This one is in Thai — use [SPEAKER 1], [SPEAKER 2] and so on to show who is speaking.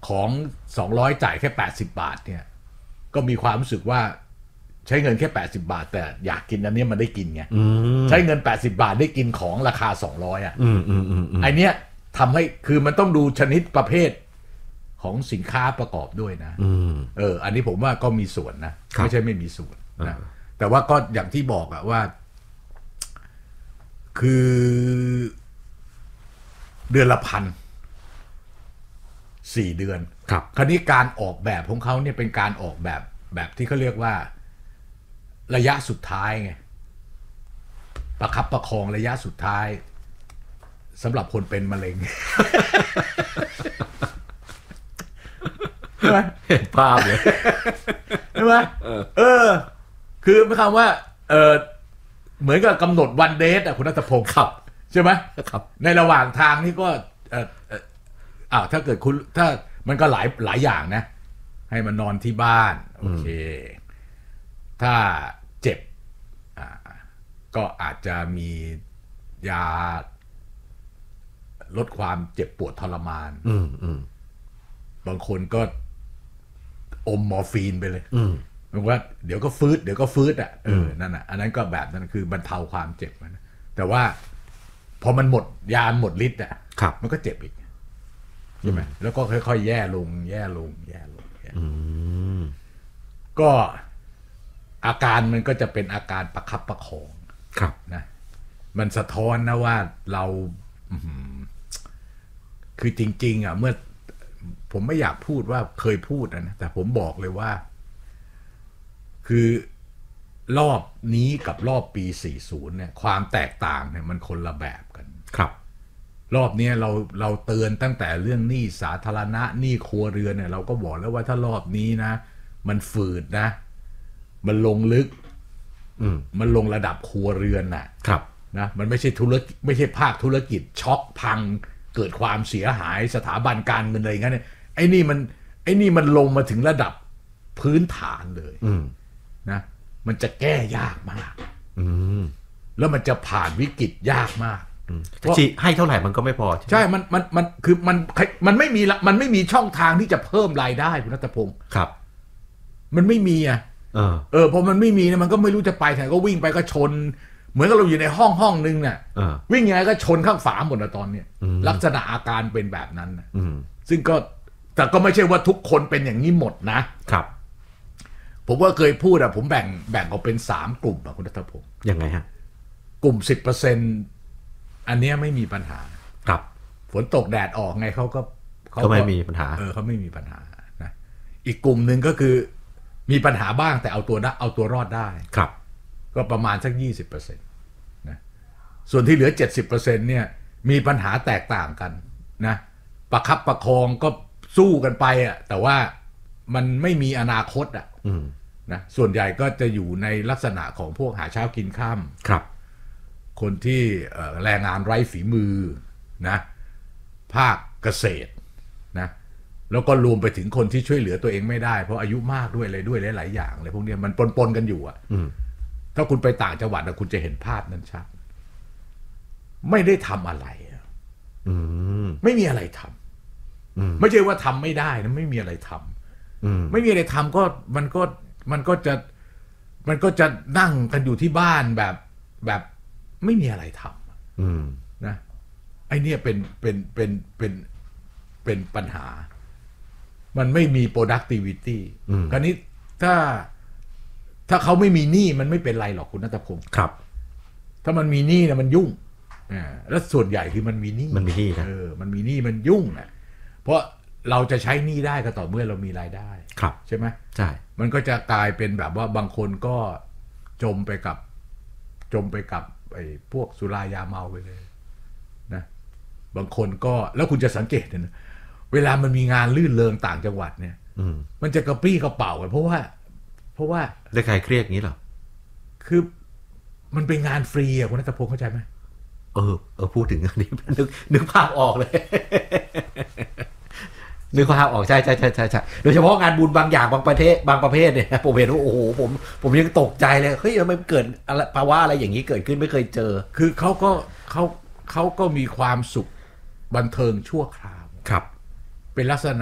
[SPEAKER 1] ของ200จ่ายแค่80บาทเนี่ยก็มีความรู้สึกว่าใช้เงินแค่80บาทแต่อยากกินอันนี้มันได้กินไงใช้เงิน80บาทได้กินของราคา200อ่ะไอเนี้ยทำให้คือมันต้องดูชนิดประเภทของสินค้าประกอบด้วยนะอันนี้ผมว่าก็มีส่วนนะไม่ใช่ไม่มีส่วนนะแต่ว่าก็อย่างที่บอกอะว่าคือเดือนละ1,000 4 เดือนคราวนี้การออกแบบของเขาเนี่ยเป็นการออกแบบที่เขาเรียกว่าระยะสุดท้ายไงประคับประคองระยะสุดท้ายสำหรับคนเป็นมะเร็งใช่ไหม
[SPEAKER 2] เห็นภาพเลย
[SPEAKER 1] ใช่ไหมคือหมายความว่าเหมือนกับกำหนดวันเดทอะคุณณัฐพงศ์
[SPEAKER 2] ครับ
[SPEAKER 1] ใช่ไหม
[SPEAKER 2] ครับ
[SPEAKER 1] ในระหว่างทางนี่ก็ถ้าเกิดคุณถ้ามันก็หลายอย่างนะให้มันนอนที่บ้านโอเคถ้าเจ็บก็อาจจะมียาลดความเจ็บปวดทรมานบางคนก็อมมอร์ฟีนไปเลยหมายว่าเดี๋ยวก็ฟืดอ่ะนั่นอ่ะอันนั้นก็แบบนั้นคือบรรเทาความเจ็บนะแต่ว่าพอมันหมดยาหมดฤทธิ์อ่ะมันก็เจ็บอีกใช่ไหมแล้วก็ค่อยๆแย่ลงก็อาการมันก็จะเป็นอาการประคับประคองนะมันสะท้อนนะว่าเราคือจริงๆอ่ะเมื่อผมไม่อยากพูดว่าเคยพูดนะแต่ผมบอกเลยว่าคือรอบนี้กับรอบปี40เนี่ยความแตกต่างเนี่ยมันคนละแบบกัน
[SPEAKER 2] ครับ
[SPEAKER 1] รอบนี้เราเตือนตั้งแต่เรื่องหนี้สาธารณะหนี้ครัวเรือนเนี่ยเราก็บอกแล้วว่าถ้ารอบนี้นะมันฝืดนะมันลงลึกมันลงระดับครัวเรือนน่ะนะมันไม่ใช่ไม่ใช่ภาคธุรกิจช็อกพังเกิดความเสียหายสถาบันการเงินอะไรอย่างเงี้ยไอ้นี่มันลงมาถึงระดับพื้นฐานเลยนะมันจะแก้ยากมากแล้วมันจะผ่านวิกฤตยากมาก
[SPEAKER 2] ให้เท่าไหร่มันก็ไม่พอ
[SPEAKER 1] ใช่มันคือมันไม่มีช่องทางที่จะเพิ่มรายได้คุณณัฐพงศ์
[SPEAKER 2] ครับ
[SPEAKER 1] มันไม่มีอ่ะพอมันไม่มีเนี่ยมันก็ไม่รู้จะไปไหนก็วิ่งไปก็ชนเหมือนกับเราอยู่ในห้องนึงเนี่ยวิ่งยังไงก็ชนข้างฝาหมดนะตอนเนี้ยลักษณะอาการเป็นแบบนั้นนะซึ่งก็แต่ก็ไม่ใช่ว่าทุกคนเป็นอย่างนี้หมดนะครับผมว่าเคยพูดอะผมแบ่งออกเป็น3กลุ่มอะคุณณัฐพงศ์
[SPEAKER 2] ยังไงฮะ
[SPEAKER 1] กลุ่ม 10% อันนี้ไม่มีปัญหา
[SPEAKER 2] ครับ
[SPEAKER 1] ฝนตกแดดออกไงเขา
[SPEAKER 2] ไม่มีปัญหา
[SPEAKER 1] เขาไม่มีปัญหานะอีกกลุ่มหนึ่งก็คือมีปัญหาบ้างแต่เอาตัวรอดได้
[SPEAKER 2] ครับ
[SPEAKER 1] ก็ประมาณสัก 20% นะส่วนที่เหลือ 70% เนี่ยมีปัญหาแตกต่างกันนะประคับประคองก็สู้กันไปอ่ะแต่ว่ามันไม่มีอนาคตอ่ะนะส่วนใหญ่ก็จะอยู่ในลักษณะของพวกหาเช้ากินค่ำ
[SPEAKER 2] ครับ
[SPEAKER 1] คนที่แรงงานไร้ฝีมือนะภาคเกษตรนะแล้วก็รวมไปถึงคนที่ช่วยเหลือตัวเองไม่ได้เพราะอายุมากด้วยอะไรด้วยหลายๆอย่างอะไรพวกนี้มันปนกันอยู่อ่ะถ้าคุณไปต่างจังหวัดคุณจะเห็นภาพนั้นชัดไม่ได้ทำอะไรไม่มีอะไรทำไม่ใช่ว่าทำไม่ได้นะไม่มีอะไรทำไม่มีอะไรทำก็มันก็จะนั่งกันอยู่ที่บ้านแบบไม่มีอะไรทำนะไอ้นี่เป็นปัญหามันไม่มี productivity คราวนี้ถ้าเขาไม่มีหนี้มันไม่เป็นไรหรอกคุณณัฐพงศ์
[SPEAKER 2] ครับ
[SPEAKER 1] ถ้ามันมีหนี้นะมันยุ่งแล้วส่วนใหญ่คือมันมีหนี้
[SPEAKER 2] นะมันมี
[SPEAKER 1] หนี้มันยุ่งนะเพราะเราจะใช้หนี้ได้ก็ต่อเมื่อเรามีรายได้ใช่ไหม
[SPEAKER 2] ใช่
[SPEAKER 1] มันก็จะกลายเป็นแบบว่าบางคนก็จมไปกับไอ้พวกสุรายาเมาไปเลยนะบางคนก็แล้วคุณจะสังเกตนะเวลามันมีงานลื่นเริงต่างจังหวัดเนี่ยมันจะกระปรี้กระเป๋ากันเพราะว่า
[SPEAKER 2] ได้ใครเครียดงี้หรอ
[SPEAKER 1] คือมันเป็นงานฟรีอะคุณณัฐพงศ์เข้าใจไหม
[SPEAKER 2] พูดถึงอันนี้นึกภาพออกเลยนึกภาพออกใช่โดยเฉพาะงานบุญบางอย่างบางประเภทเนี่ยผมเห็นว่าโอ้โหผมยังตกใจเลยเฮ้ยทำไมเกิดอะไรภาวะอะไรอย่างนี้เกิดขึ้นไม่เคยเจอ
[SPEAKER 1] คือเขาก็มีความสุขบันเทิงชั่วคราว
[SPEAKER 2] ครับ
[SPEAKER 1] เป็นลักษณะ